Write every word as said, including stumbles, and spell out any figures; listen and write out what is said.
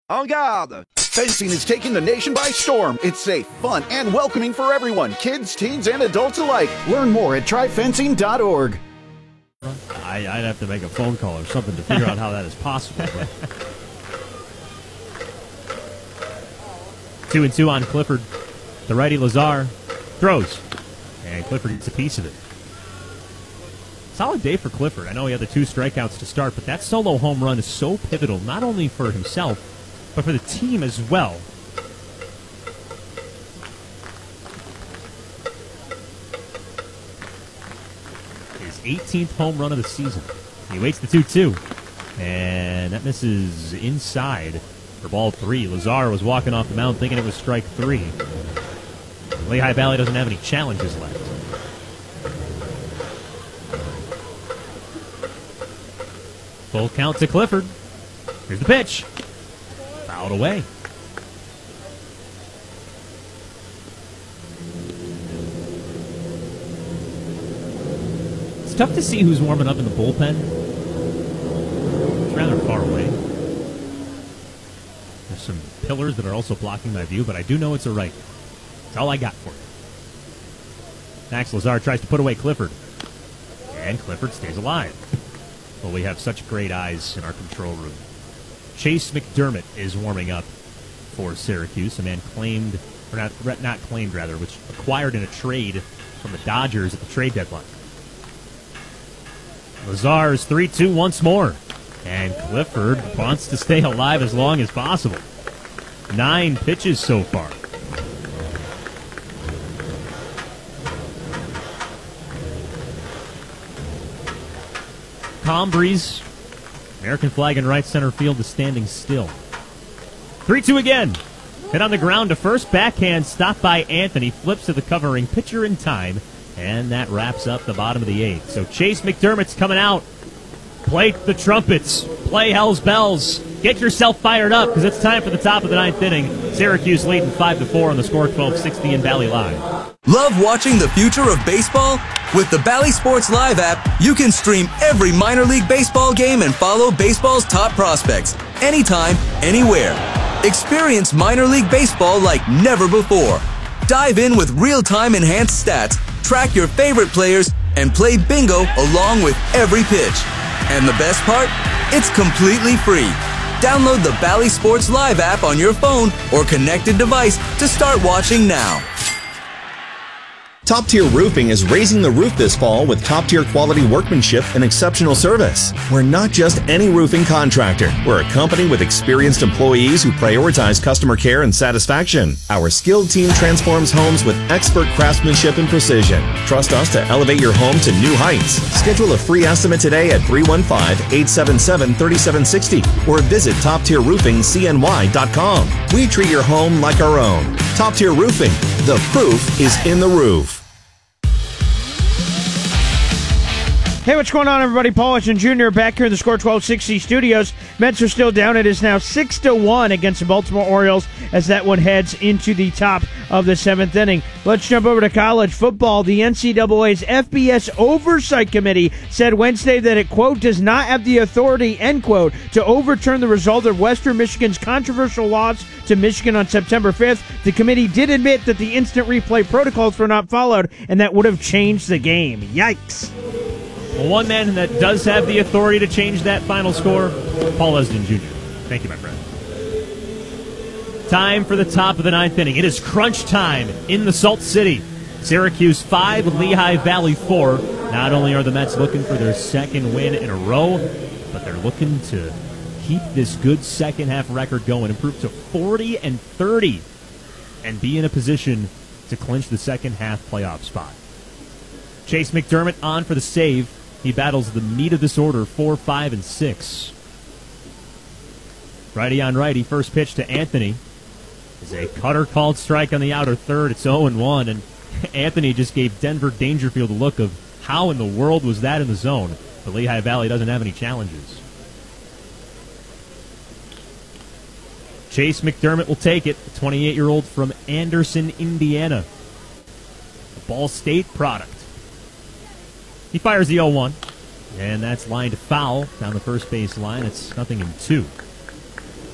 En garde! Fencing is taking the nation by storm. It's safe, fun, and welcoming for everyone, kids, teens, and adults alike. Learn more at try fencing dot org. I, I'd have to make a phone call or something to figure out how that is possible. But. Two and two on Clifford. The righty Lazar throws, and Clifford gets a piece of it. Solid day for Clifford. I know he had the two strikeouts to start, but that solo home run is so pivotal, not only for himself, but for the team as well. His eighteenth home run of the season. He waits the two two, and that misses inside for ball three. Lazar was walking off the mound thinking it was strike three. Lehigh Valley doesn't have any challenges left. Full count to Clifford. Here's the pitch. Fouled away. It's tough to see who's warming up in the bullpen. It's rather far away. There's some pillars that are also blocking my view, but I do know it's a right. That's all I got for you. Max Lazar tries to put away Clifford. And Clifford stays alive. Well, we have such great eyes in our control room. Chase McDermott is warming up for Syracuse, a man claimed, or not, not claimed rather, which acquired in a trade from the Dodgers at the trade deadline. Lazar's three two once more, and Clifford wants to stay alive as long as possible. Nine pitches so far. Calm breeze. American flag in right center field is standing still. three two again. Hit on the ground to first. Backhand stopped by Anthony. Flips to the covering pitcher in time. And that wraps up the bottom of the eighth. So Chase McDermott's coming out. Play the trumpets. Play hell's bells. Get yourself fired up because it's time for the top of the ninth inning. Syracuse leading five to four on the score, twelve sixty in Valley Live. Love watching the future of baseball? With the Bally Sports Live app, you can stream every minor league baseball game and follow baseball's top prospects anytime, anywhere. Experience minor league baseball like never before. Dive in with real-time enhanced stats, track your favorite players, and play bingo along with every pitch. And the best part? It's completely free. Download the Bally Sports Live app on your phone or connected device to start watching now. Top Tier Roofing is raising the roof this fall with top-tier quality workmanship and exceptional service. We're not just any roofing contractor. We're a company with experienced employees who prioritize customer care and satisfaction. Our skilled team transforms homes with expert craftsmanship and precision. Trust us to elevate your home to new heights. Schedule a free estimate today at three one five, eight seven seven, three seven six zero or visit top tier roofing c n y dot com. We treat your home like our own. Top Tier Roofing. The proof is in the roof. Hey, what's going on, everybody? Paul Hudson Junior back here in the Score twelve sixty studios. Mets are still down. It is now six to one against the Baltimore Orioles as that one heads into the top of the seventh inning. Let's jump over to college football. The N C double A's F B S Oversight Committee said Wednesday that it, quote, does not have the authority, end quote, to overturn the result of Western Michigan's controversial loss to Michigan on September fifth. The committee did admit that the instant replay protocols were not followed, and that would have changed the game. Yikes. Well, one man that does have the authority to change that final score, Paul Hudson Junior Thank you, my friend. Time for the top of the ninth inning. It is crunch time in the Salt City. Syracuse five, Lehigh Valley four. Not only are the Mets looking for their second win in a row, but they're looking to keep this good second half record going, improve to forty and thirty, and be in a position to clinch the second half playoff spot. Chase McDermott on for the save. He battles the meat of this order, four, five, and six. Righty on righty, first pitch to Anthony is a cutter called strike on the outer third. It's oh and one, and Anthony just gave Denver Dangerfield a look of how in the world was that in the zone. The Lehigh Valley doesn't have any challenges. Chase McDermott will take it, the twenty-eight-year-old from Anderson, Indiana. A Ball State product. He fires the oh one, and that's lined foul down the first base line. It's nothing in two.